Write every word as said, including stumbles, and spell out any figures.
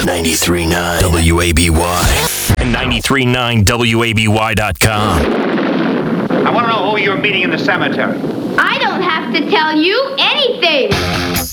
ninety-three point nine W A B Y and ninety-three point nine W A B Y dot com. I want to know who you're meeting in the cemetery. I don't have to tell you anything.